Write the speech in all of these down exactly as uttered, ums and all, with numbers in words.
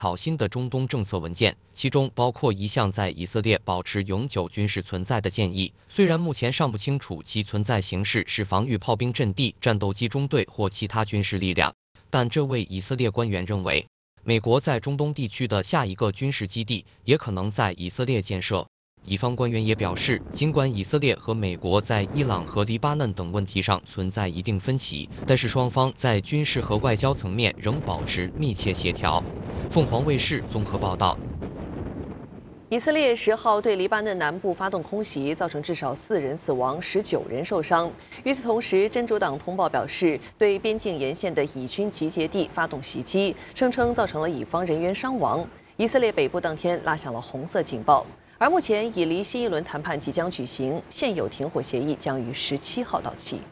讨新的中东政策文件，其中包括一项在以色列保持永久军事存在的建议。虽然目前尚不清楚其存在形式是防御炮兵阵地、战斗机中队或其他军事力量，但这位以色列官员认为，美国在中东地区的下一个军事基地也可能在以色列建设。以方官员也表示，尽管以色列和美国在伊朗和黎巴嫩等问题上存在一定分歧，但是双方在军事和外交层面仍保持密切协调。凤凰卫视综合报道。 以色列十号对黎巴嫩南部发动空袭，造成至少四人死亡，十九人受伤。与此同时，真主党通报表示，对边境沿线的以军集结地发动袭击，声称造成了以方人员伤亡。以色列北部当天拉响了红色警报。而目前，以黎新一轮谈判即将举行，现有停火协议将于十七号到期。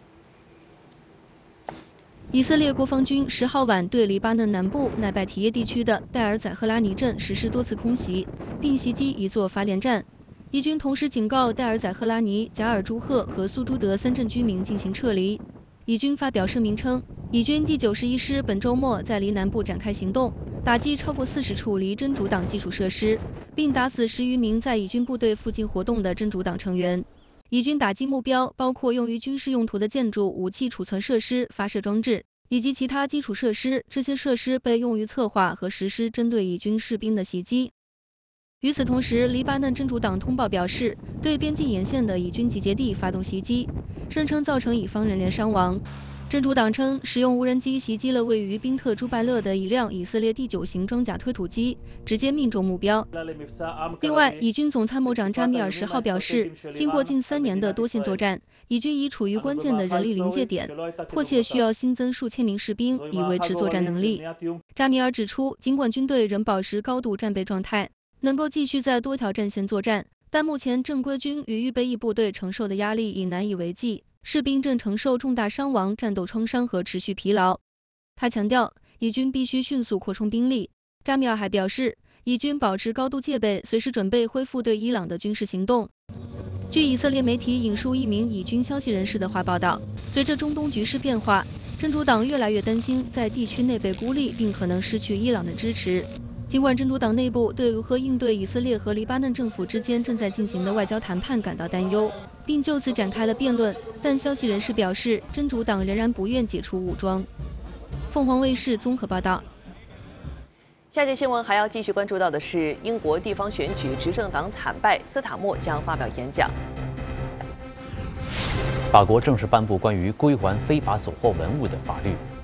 以色列国防军十号晚对黎巴嫩南部奈拜提耶地区的戴尔宰赫拉尼镇实施多次空袭，并袭击一座发电站。以军同时警告戴尔宰赫拉尼、贾尔朱赫和苏朱德三镇居民进行撤离。以军发表声明称，以军第九十一师本周末在黎南部展开行动，打击超过四十处黎真主党基础设施，并打死十余名在以军部队附近活动的真主党成员。以军打击目标包括用于军事用途的建筑、武器储存设施、发射装置以及其他基础设施，这些设施被用于策划和实施针对以军士兵的袭击。与此同时，黎巴嫩真主党通报表示，对边境沿线的以军集结地发动袭击，声称造成以方人员伤亡。真主党称，使用无人机袭击了位于宾特朱拜勒的一辆以色列第九型装甲推土机，直接命中目标。另外，以军总参谋长扎米尔十号表示，经过近三年的多线作战，以军已处于关键的人力临界点，迫切需要新增数千名士兵以维持作战能力。扎米尔指出，尽管军队仍保持高度战备状态，能够继续在多条战线作战，但目前正规军与预备役部队承受的压力已难以为继。士兵正承受重大伤亡、战斗创伤和持续疲劳。他强调，以军必须迅速扩充兵力。扎米尔还表示，以军保持高度戒备，随时准备恢复对伊朗的军事行动。据以色列媒体引述一名以军消息人士的话报道，随着中东局势变化，真主党越来越担心在地区内被孤立，并可能失去伊朗的支持。尽管真主党内部对如何应对以色列和黎巴嫩政府之间正在进行的外交谈判感到担忧，并就此展开了辩论，但消息人士表示，真主党仍然不愿解除武装。凤凰卫视综合报道。 下节新闻还要继续关注到的是，英国地方选举执政党惨败，斯塔默将发表演讲。 法国正式颁布关于归还非法所获文物的法律。